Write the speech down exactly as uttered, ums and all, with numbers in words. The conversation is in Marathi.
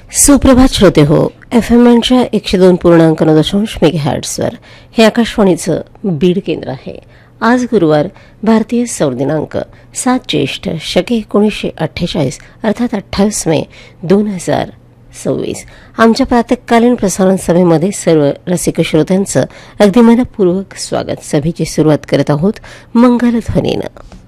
सुप्रभात श्रोते हो. एफ एम एनच्या एकशे दोन पूर्णांक नऊ दशांश मेगाहर्ट्झवर हे आकाशवाणीचं बीड केंद्र आहे. आज गुरुवार, भारतीय सौर दिनांक सात ज्येष्ठ शके एकोणीसशे अठ्ठेचाळीस अर्थात अठ्ठावीस मे दोन हजार सव्वीस. आमच्या प्रातःकालीन प्रसारण सभेमध्ये सर्व रसिक श्रोत्यांचं अगदी मनपूर्वक स्वागत. सभेची सुरुवात करत आहोत मंगलध्वनीनं.